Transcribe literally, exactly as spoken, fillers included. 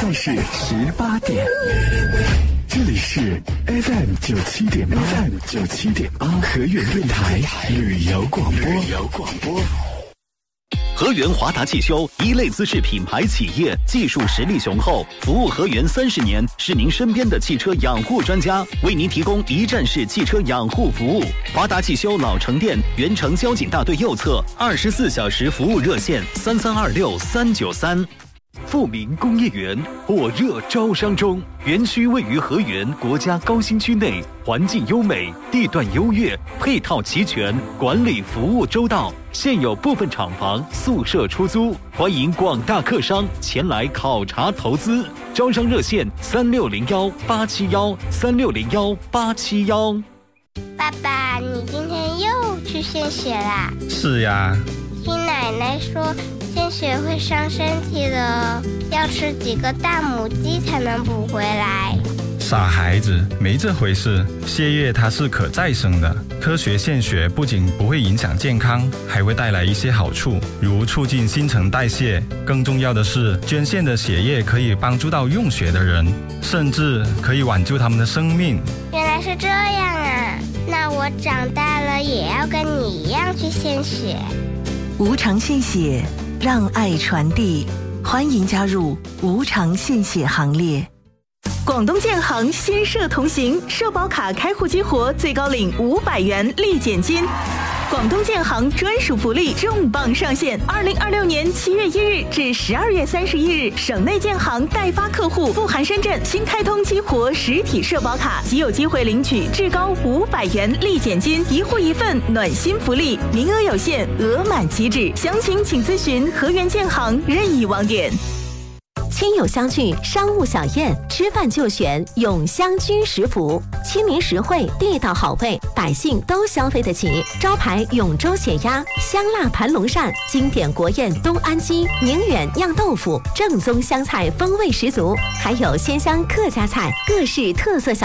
在是十八点。这里是 F M 九七点八 ，F M 九七点八河源电台旅游广播。旅游广播。 河源华达汽修，一类资质品牌企业，技术实力雄厚，服务河源三十年，是您身边的汽车养护专家，为您提供一站式汽车养护服务。华达汽修老城店，原城交警大队右侧，二十四小时服务热线三三二六三九三。富民工业园火热招商中，园区位于河源国家高新区内，环境优美，地段优越，配套齐全，管理服务周到。现有部分厂房、宿舍出租，欢迎广大客商前来考察投资。招商热线三六零幺八七幺三六零幺八七幺。 爸爸，你今天又去献血啦？ 是呀。 听奶奶说，献血会伤身体的，要吃几个大母鸡才能补回来。 傻孩子，没这回事。血液它是可再生的，科学献血不仅不会影响健康，还会带来一些好处，如促进新陈代谢。更重要的是，捐献的血液可以帮助到用血的人，甚至可以挽救他们的生命。 原来是这样啊，那我长大了也要跟你一样去献血。 无偿献血，让爱传递，欢迎加入无偿献血行列。广东建行先社同行，社保卡开户激活，最高领五百元立减金。广东建行专属福利重磅上线，二零二六年七月一日至十二月三十一日，省内建行代发客户不含深圳新开通激活实体社保卡，即有机会领取至高五百元立减金，一户一份暖心福利，名额有限，额满即止。详情请咨询河源建行任意网点。 亲友相聚，商务小宴，吃饭就选永香君食府，亲民实惠，地道好味，百姓都消费得起。招牌永州血鸭、香辣盘龙鳝，经典国宴东安鸡、宁远酿豆腐，正宗湘菜风味十足，还有鲜香客家菜，各式特色小